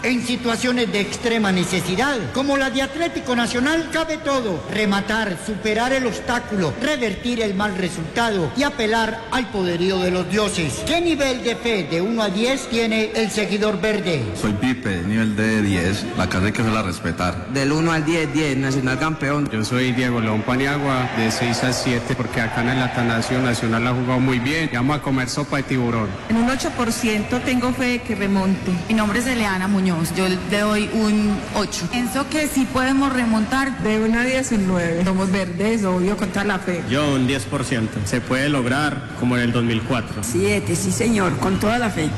En situaciones de extrema necesidad, como la de Atlético Nacional, cabe todo: rematar, superar el obstáculo, revertir el mal resultado y apelar al poderío de los dioses. ¿Qué nivel de fe de 1 a 10 tiene el seguidor verde? Soy Pipe, nivel de 10, la casa hay que se la respetar. Del 1 al 10, 10, Nacional campeón. Yo soy Diego León Paniagua, de 6 a 7, porque acá en el Atanasio Nacional ha jugado muy bien. Y vamos a comer sopa de tiburón. En un 8% tengo fe de que remonte. Mi nombre es Eliana Muñoz, yo le doy un 8. Pienso que sí podemos remontar. De 1 a 10, un 9. Somos verdes, obvio, con toda la fe. Yo un 10%. Se puede lograr como en el 2004. 7, sí señor, con toda la fe.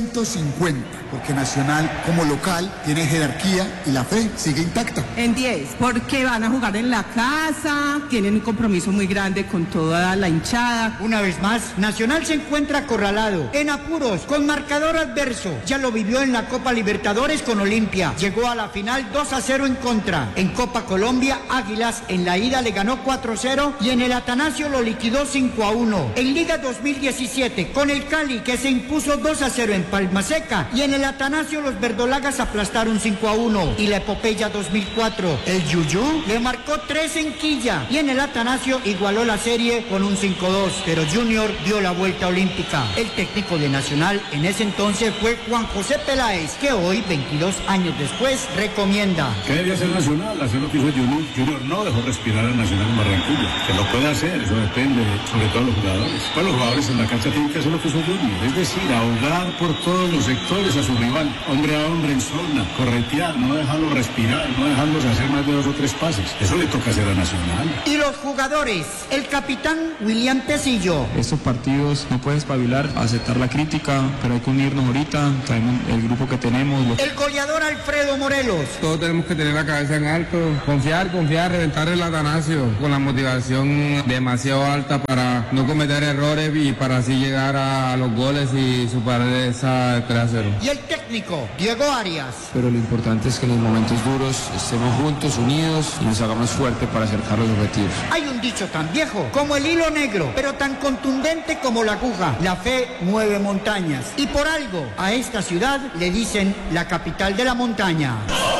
150, porque Nacional como local tiene jerarquía y la fe sigue intacta. En 10, porque van a jugar en la casa, tienen un compromiso muy grande con toda la hinchada. Una vez más, Nacional se encuentra acorralado, en apuros, con marcador adverso. Ya lo vivió en la Copa Libertadores con Olimpia. Llegó a la final 2-0 en contra. En Copa Colombia, Águilas en la ida le ganó 4-0 y en el Atanasio lo liquidó 5-1. En Liga 2017, con el Cali, que se impuso 2-0 en Palma Seca, y en el Atanasio los verdolagas aplastaron 5-1. Y la epopeya 2004, el Yuyú le marcó 3 en Quilla, y en el Atanasio igualó la serie con un 5-2, pero Junior dio la vuelta olímpica. El técnico de Nacional en ese entonces fue Juan José Peláez, que hoy, 22 años después, recomienda. ¿Qué debía hacer Nacional? Hacer lo que hizo Junior. Junior no dejó respirar a Nacional en Barranquilla. Que lo puede hacer, eso depende sobre todo de los jugadores. Pues los jugadores en la cancha tienen que hacer lo que hizo Junior, es decir, ahogar por todos los sectores a su rival, hombre a hombre en zona, corretear, no dejarlo respirar, no dejarlos hacer más de 2 o 3 pases. Eso le toca hacer a Nacional. Y los jugadores, el capitán William Tecillo. Estos partidos no pueden espabilar, aceptar la crítica, pero hay que unirnos ahorita, traemos el grupo que tenemos. El goleador Alfredo Morelos. Todos tenemos que tener la cabeza en alto, confiar, reventar el Atanasio con la motivación demasiado alta para no cometer errores y para así llegar a los goles y superar esa 3-0. Y el técnico Diego Arias. Pero lo importante es que en los momentos duros estemos juntos, unidos y nos hagamos fuertes para acercar los objetivos. Hay un dicho tan viejo como el hilo negro, pero tan contundente como la aguja: la fe mueve montañas. Y por algo a esta ciudad le dicen la capital de la montaña.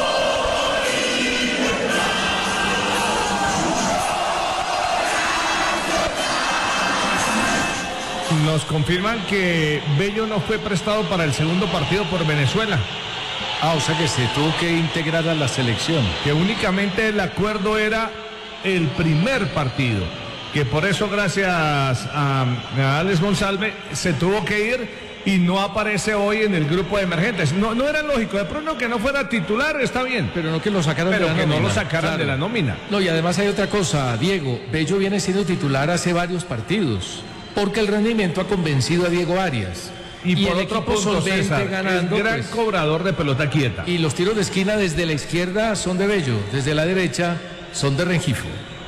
Nos confirman que Bello no fue prestado para el segundo partido por Venezuela. O sea que se tuvo que integrar a la selección. Que únicamente el acuerdo era el primer partido. Que por eso, gracias a Alex González, se tuvo que ir y no aparece hoy en el grupo de emergentes. No era lógico, de pronto que no fuera titular, está bien. Pero no que lo sacaran de la nómina. Pero que no lo sacaran de la nómina. No, y además hay otra cosa, Diego. Bello viene siendo titular hace varios partidos, porque el rendimiento ha convencido a Diego Arias. Y por otro punto, César, ganando, el gran cobrador de pelota quieta. Y los tiros de esquina desde la izquierda son de Bello, desde la derecha son de Rengifo.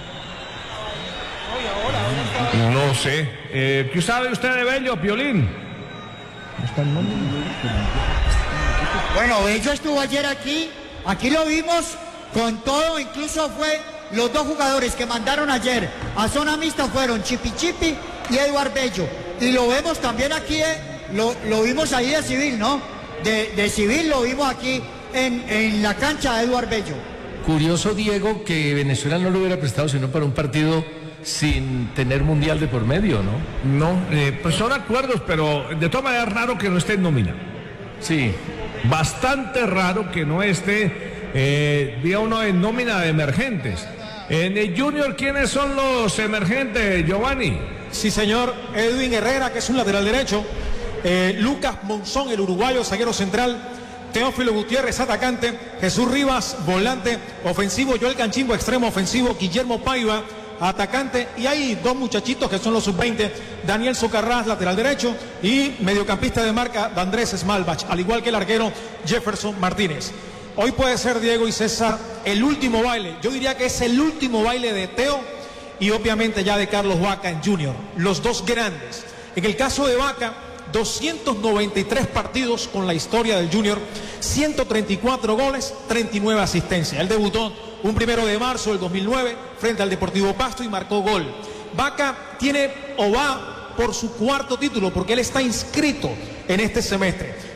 No sé. ¿Qué sabe usted de Bello, Piolín? Bueno, Bello estuvo ayer aquí lo vimos con todo, incluso fue los 2 jugadores que mandaron ayer a zona mixta fueron Chipi Chipi y Eduard Bello. Y lo vemos también aquí, lo vimos ahí de civil, ¿no? De civil lo vimos aquí en la cancha de Eduard Bello. Curioso, Diego, que Venezuela no lo hubiera prestado sino para un partido sin tener mundial de por medio, ¿no? No, pues son acuerdos, pero de todas maneras es raro que no esté en nómina. Sí. Bastante raro que no esté, día uno, en nómina de emergentes. En el Junior, ¿quiénes son los emergentes, Giovanni? Sí, señor, Edwin Herrera, que es un lateral derecho, Lucas Monzón, el uruguayo, zaguero central, Teófilo Gutiérrez, atacante, Jesús Rivas, volante ofensivo, Joel Canchimbo, extremo ofensivo, Guillermo Paiva, atacante, y hay 2 muchachitos que son los sub-20, Daniel Socarrás, lateral derecho, y mediocampista de marca, Andrés Smalbach, al igual que el arquero Jefferson Martínez. Hoy puede ser, Diego y César, el último baile, yo diría que es el último baile de Teo y obviamente ya de Carlos Vaca en Junior, los 2 grandes. En el caso de Vaca, 293 partidos con la historia del Junior, 134 goles, 39 asistencias. Él debutó un 1 de marzo del 2009 frente al Deportivo Pasto y marcó gol. Vaca tiene o va por su 4º título porque él está inscrito en este semestre.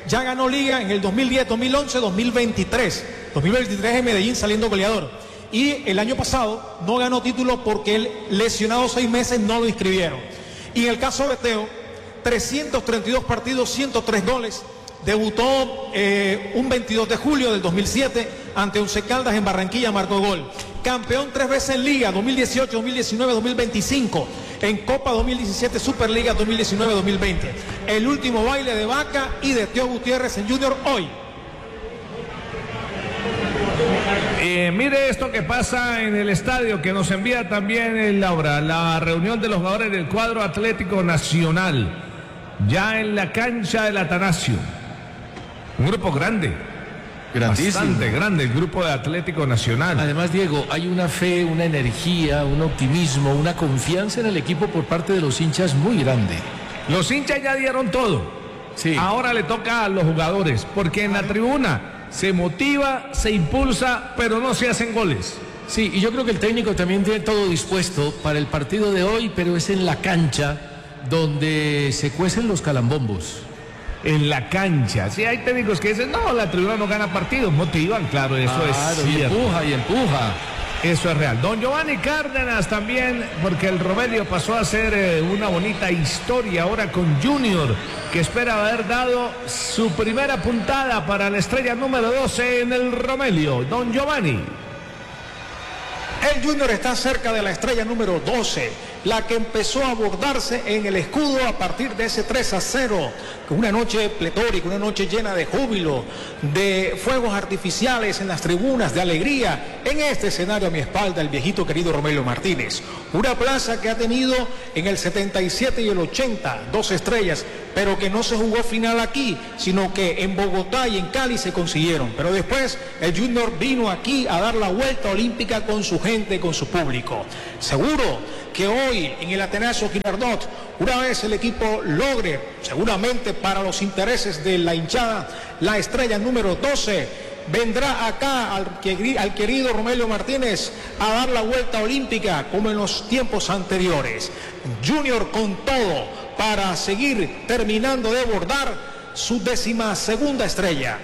ya ganó liga en el 2010, 2011, 2023. 2023 en Medellín saliendo goleador. Y el año pasado no ganó título porque él, lesionado 6 meses, no lo inscribieron. Y en el caso de Teo, 332 partidos, 103 goles. Debutó un 22 de julio del 2007 ante Once Caldas en Barranquilla, marcó gol. Campeón 3 veces en Liga, 2018, 2019, 2025. En Copa 2017, Superliga 2019, 2020. El último baile de Vaca y de Teo Gutiérrez en Junior hoy. Mire esto que pasa en el estadio, que nos envía también Laura, la reunión de los jugadores del cuadro Atlético Nacional, ya en la cancha del Atanasio. Un grupo grande, grandísimo, bastante grande el grupo de Atlético Nacional. Además, Diego, hay una fe, una energía, un optimismo, una confianza en el equipo por parte de los hinchas muy grande. Los hinchas ya dieron todo. Sí. Ahora le toca a los jugadores, porque en la tribuna se motiva, se impulsa, pero no se hacen goles. Sí, y yo creo que el técnico también tiene todo dispuesto para el partido de hoy, pero es en la cancha donde se cuecen los calambombos. En la cancha. Sí, hay técnicos que dicen, no, la tribuna no gana partidos, motivan, claro, eso es cierto. Y empuja. Eso es real. Don Giovanni Cárdenas también, porque el Romelio pasó a ser una bonita historia ahora con Junior, que espera haber dado su primera puntada para la estrella número 12 en el Romelio. Don Giovanni. El Junior está cerca de la estrella número 12, la que empezó a abordarse en el escudo a partir de ese 3-0, con una noche pletórica, una noche llena de júbilo, de fuegos artificiales en las tribunas, de alegría. En este escenario a mi espalda, el viejito querido Romelio Martínez. Una plaza que ha tenido en el 77 y el 80 2 estrellas, pero que no se jugó final aquí, sino que en Bogotá y en Cali se consiguieron. Pero después el Junior vino aquí a dar la vuelta olímpica con su gente, con su público. Seguro que hoy en el Atanasio Girardot, una vez el equipo logre, seguramente para los intereses de la hinchada, la estrella número 12, vendrá acá al querido Romelio Martínez a dar la vuelta olímpica como en los tiempos anteriores. Junior con todo para seguir terminando de bordar su 12ª estrella.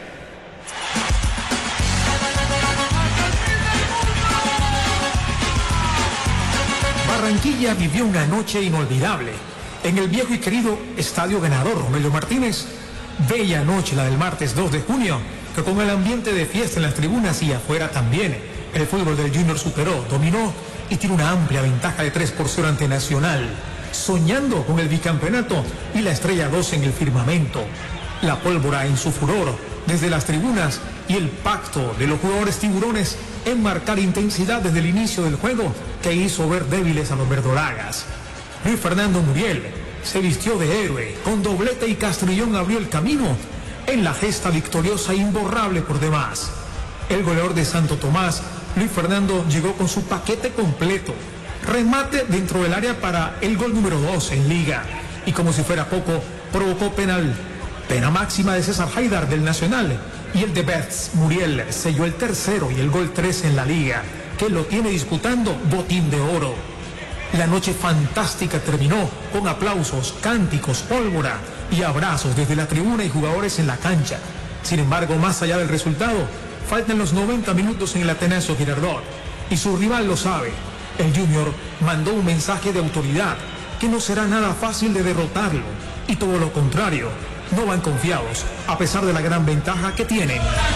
Barranquilla vivió una noche inolvidable en el viejo y querido Estadio Ganador Romelio Martínez. Bella noche la del martes 2 de junio, que con el ambiente de fiesta en las tribunas y afuera también, el fútbol del Junior superó, dominó y tiene una amplia ventaja de 3-0 ante Nacional, soñando con el bicampeonato y la estrella 12 en el firmamento. La pólvora en su furor desde las tribunas y el pacto de los jugadores tiburones en marcar intensidad desde el inicio del juego que hizo ver débiles a los verdolagas. Luis Fernando Muriel se vistió de héroe, con doblete y Castrillón abrió el camino en la gesta victoriosa e imborrable por demás. El goleador de Santo Tomás, Luis Fernando, llegó con su paquete completo. Remate dentro del área para el gol número 2 en Liga. Y como si fuera poco, provocó penal. Pena máxima de César Haidar del Nacional. Y el de Betts, Muriel, selló el tercero y el gol 3 en la Liga, que lo tiene disputando botín de oro. La noche fantástica terminó con aplausos, cánticos, pólvora y abrazos desde la tribuna y jugadores en la cancha. Sin embargo, más allá del resultado, faltan los 90 minutos en el Atanasio Girardot. Y su rival lo sabe. El Junior mandó un mensaje de autoridad, que no será nada fácil de derrotarlo. Y todo lo contrario, no van confiados, a pesar de la gran ventaja que tienen.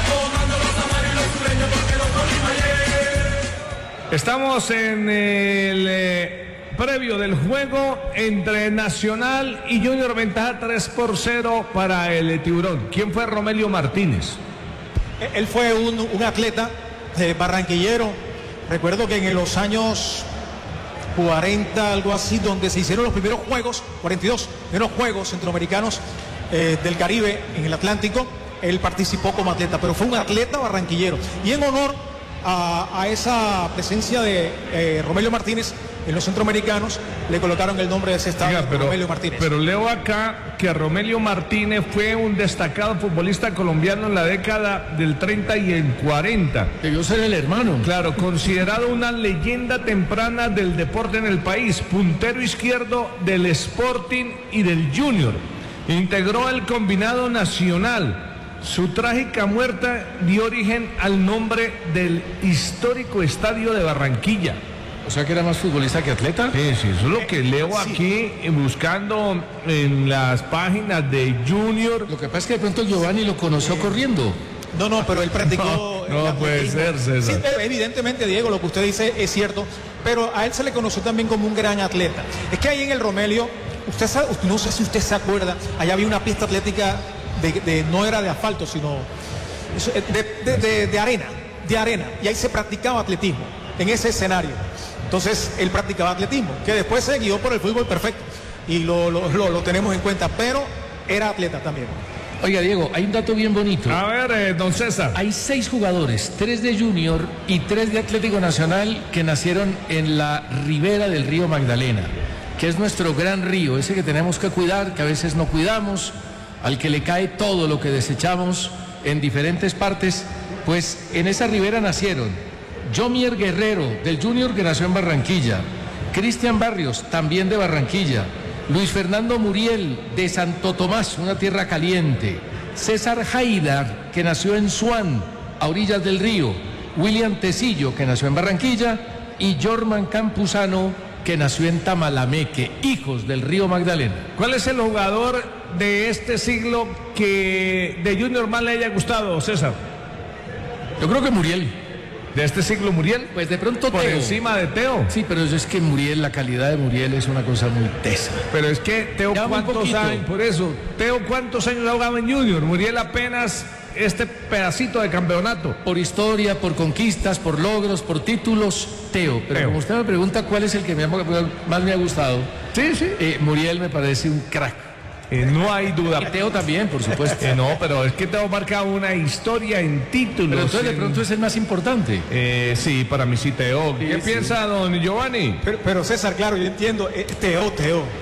Estamos en el previo del juego entre Nacional y Junior, ventaja 3-0 para el Tiburón. ¿Quién fue Romelio Martínez? Él fue un atleta barranquillero. Recuerdo que en los años 40, algo así, donde se hicieron los primeros juegos, 42, primeros juegos centroamericanos del Caribe en el Atlántico, él participó como atleta, pero fue un atleta barranquillero. Y en honor a esa presencia de Romelio Martínez en los centroamericanos, le colocaron el nombre de ese estadio, Romelio Martínez. Pero leo acá que Romelio Martínez fue un destacado futbolista colombiano en la década del 30 y el 40. Debió ser el hermano. Claro, considerado una leyenda temprana del deporte en el país, puntero izquierdo del Sporting y del Junior. integró el combinado nacional. Su trágica muerte dio origen al nombre del histórico estadio de Barranquilla. O sea que era más futbolista que atleta. Sí, eso es lo que leo aquí, buscando en las páginas de Junior. Lo que pasa es que de pronto Giovanni lo conoció corriendo. No, pero él practicó. No puede ser, César. Sí, evidentemente, Diego, lo que usted dice es cierto, pero a él se le conoció también como un gran atleta. Es que ahí en el Romelio, usted sabe, no sé si usted se acuerda, allá había una pista atlética no era de asfalto, sino de arena, y ahí se practicaba atletismo, en ese escenario. Entonces, él practicaba atletismo, que después se guió por el fútbol perfecto, y lo tenemos en cuenta, pero era atleta también. Oiga, Diego, hay un dato bien bonito. A ver, don César. Hay 6 jugadores, 3 de Junior y 3 de Atlético Nacional, que nacieron en la ribera del río Magdalena, que es nuestro gran río, ese que tenemos que cuidar, que a veces no cuidamos, al que le cae todo lo que desechamos en diferentes partes. Pues en esa ribera nacieron Jomier Guerrero, del Junior, que nació en Barranquilla, Cristian Barrios, también de Barranquilla, Luis Fernando Muriel, de Santo Tomás, una tierra caliente, César Haidar, que nació en Suán, a orillas del río, William Tecillo, que nació en Barranquilla, y Jorman Campuzano, que nació en Tamalameque, hijos del río Magdalena. ¿Cuál es el jugador de este siglo que de Junior más le haya gustado, César? Yo creo que Muriel. ¿De este siglo Muriel? Pues de pronto por Teo. Encima de Teo. Sí, pero es que Muriel, la calidad de Muriel es una cosa muy tesa. Pero es que Teo, ¿cuántos años? Por eso, Teo, ¿cuántos años ha jugado en Junior? Muriel apenas este pedacito de campeonato. Por historia, por conquistas, por logros, por títulos, Teo. Pero como usted me pregunta cuál es el que más me ha gustado. Sí. Muriel me parece un crack. No hay duda. Y Teo también, por supuesto. No, pero es que Teo marca una historia en títulos. Pero entonces de pronto es el más importante. Sí, para mí sí, Teo. ¿Qué piensa don Giovanni? Pero César, claro, yo entiendo. Teo.